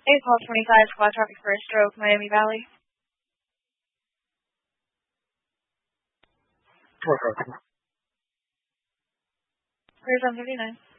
April 25, squad traffic for a stroke, Miami Valley. Okay. Clears on 59.